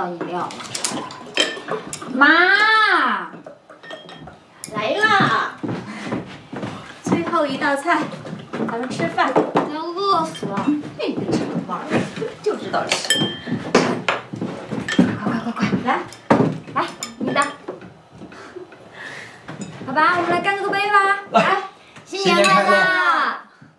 要饮料。妈， 来啦！ 最后一道菜，咱们吃饭。要饿死了！那个臭娃儿，就知道吃。快，来，你的。好吧，我们来干这个杯吧。来，新年快乐！